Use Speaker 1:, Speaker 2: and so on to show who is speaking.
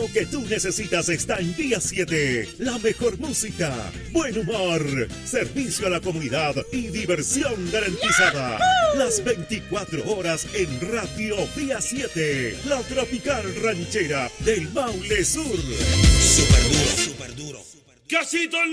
Speaker 1: Lo que tú necesitas está en Día 7. La mejor música, buen humor, servicio a la comunidad y diversión garantizada. Las 24 horas en Radio Día 7. La tropical ranchera del Maule Sur.
Speaker 2: Super duro, super duro.
Speaker 3: Casito